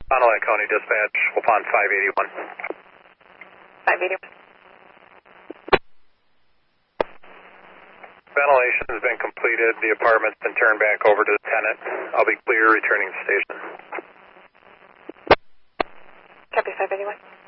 Fond du Lac County Dispatch, Waupun 581. 581. Ventilation has been completed. The apartment's been turned back over to the tenant. I'll be clear returning to station. Copy 581.